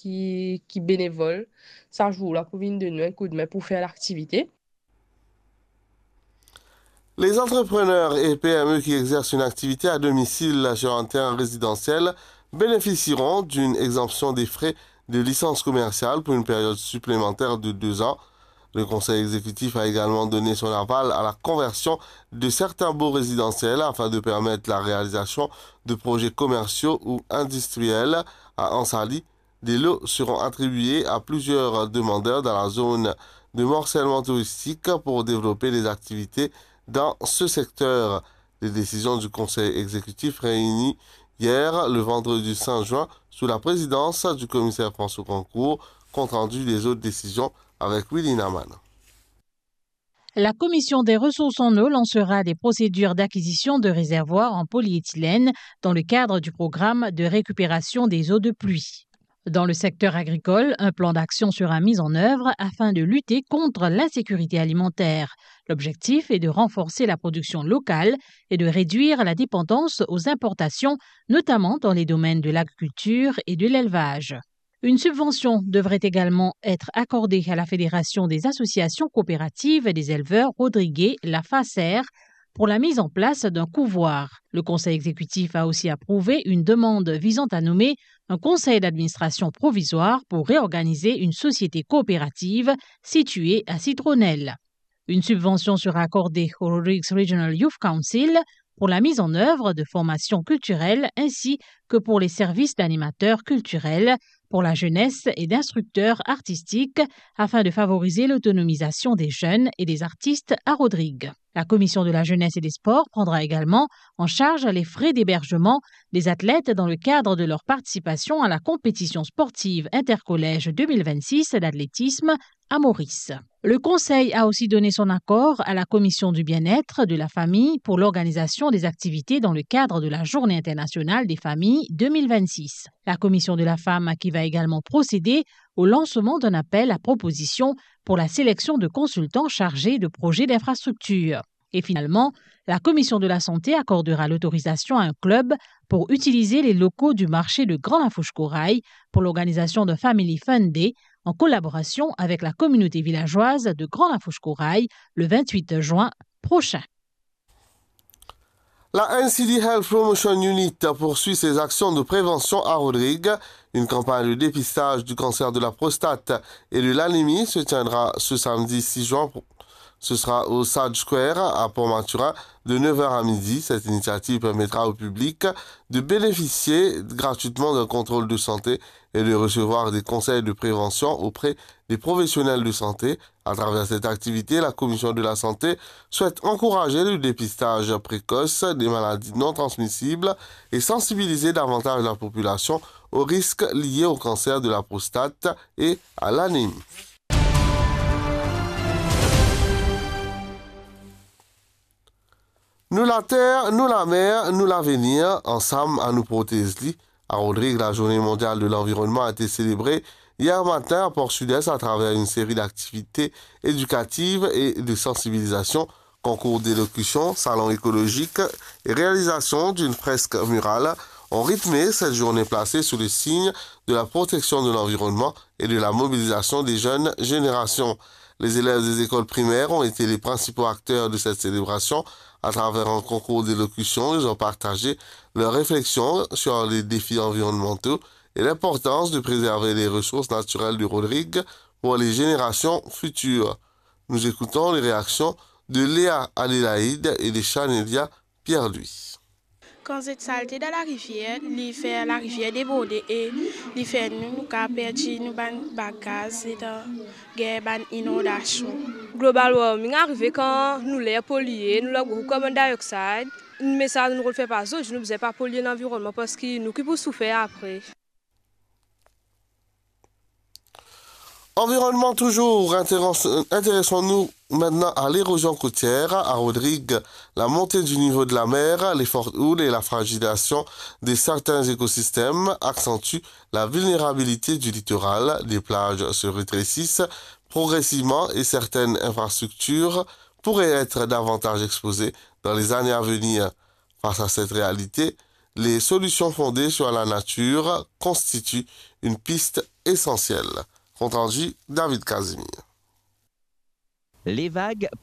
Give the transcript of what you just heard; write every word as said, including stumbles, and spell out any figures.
qui, qui bénévole. Ça joue là pour venir de nous un coup de main pour faire l'activité. Les entrepreneurs et P M E qui exercent une activité à domicile sur un terrain résidentiel bénéficieront d'une exemption des frais de licence commerciale pour une période supplémentaire de deux ans. Le Conseil exécutif a également donné son aval à la conversion de certains baux résidentiels afin de permettre la réalisation de projets commerciaux ou industriels à Ansali. Des lots seront attribués à plusieurs demandeurs dans la zone de morcellement touristique pour développer les activités dans ce secteur. Les décisions du Conseil exécutif réuni hier, le vendredi cinq juin, sous la présidence du commissaire François Concours, compte rendu des autres décisions avec Willy Naman. La Commission des ressources en eau lancera des procédures d'acquisition de réservoirs en polyéthylène dans le cadre du programme de récupération des eaux de pluie. Dans le secteur agricole, un plan d'action sera mis en œuvre afin de lutter contre l'insécurité alimentaire. L'objectif est de renforcer la production locale et de réduire la dépendance aux importations, notamment dans les domaines de l'agriculture et de l'élevage. Une subvention devrait également être accordée à la Fédération des associations coopératives des éleveurs Rodriguez, la FACER, pour la mise en place d'un couvoir. Le Conseil exécutif a aussi approuvé une demande visant à nommer un conseil d'administration provisoire pour réorganiser une société coopérative située à Citronnelle. Une subvention sera accordée au Rodrigues Regional Youth Council pour la mise en œuvre de formations culturelles ainsi que pour les services d'animateurs culturels, pour la jeunesse et d'instructeurs artistiques afin de favoriser l'autonomisation des jeunes et des artistes à Rodrigues. La Commission de la jeunesse et des sports prendra également en charge les frais d'hébergement des athlètes dans le cadre de leur participation à la compétition sportive intercollège deux mille vingt-six d'athlétisme à Maurice. Le Conseil a aussi donné son accord à la Commission du bien-être de la famille pour l'organisation des activités dans le cadre de la Journée internationale des familles deux mille vingt-six. La Commission de la femme qui va également procéder au lancement d'un appel à proposition pour la sélection de consultants chargés de projets d'infrastructure. Et finalement, la Commission de la santé accordera l'autorisation à un club pour utiliser les locaux du marché de Grand-Lafourche-Corail pour l'organisation de Family Fun Day en collaboration avec la communauté villageoise de Grand-Lafourche-Corail le vingt-huit juin prochain. La N C D Health Promotion Unit poursuit ses actions de prévention à Rodrigues. Une campagne de dépistage du cancer de la prostate et de l'anémie se tiendra ce samedi six juin. Ce sera au Sage Square à Port-Maturin de neuf heures à midi. Cette initiative permettra au public de bénéficier gratuitement d'un contrôle de santé et de recevoir des conseils de prévention auprès des professionnels de santé. À travers cette activité, la Commission de la santé souhaite encourager le dépistage précoce des maladies non transmissibles et sensibiliser davantage la population aux risques liés au cancer de la prostate et à l'anémie. Nous la terre, nous la mer, nous l'avenir, ensemble à nous protéger. À Rodrigues, la journée mondiale de l'environnement a été célébrée hier matin à Port-Sud-Est à travers une série d'activités éducatives et de sensibilisation, concours d'élocution, salon écologique et réalisation d'une fresque murale ont rythmé cette journée placée sous le signe de la protection de l'environnement et de la mobilisation des jeunes générations. Les élèves des écoles primaires ont été les principaux acteurs de cette célébration. À travers un concours d'élocution, ils ont partagé leurs réflexions sur les défis environnementaux et l'importance de préserver les ressources naturelles du Rodrigue pour les générations futures. Nous écoutons les réactions de Léa Adélaïde et de Chanelia Pierre-Louis. Quand cette saleté dans la rivière, il fait la rivière déborder et il fait nous nous perdu nous ban bagages et ban inondation. Global warming arrive quand nous l'air pollué, nous la beaucoup comme dioxyde, mais ça nous ne le fait pas ça, je ne faisais pas polluer l'environnement parce que nous qui pour souffrir après. Environnement toujours, intéressons-nous maintenant à l'érosion côtière. À Rodrigues, la montée du niveau de la mer, les fortes houles et la fragilisation de certains écosystèmes accentuent la vulnérabilité du littoral. Les plages se rétrécissent progressivement et certaines infrastructures pourraient être davantage exposées dans les années à venir. Face à cette réalité, les solutions fondées sur la nature constituent une piste essentielle. Compte rendu, David Casimir. Les vagues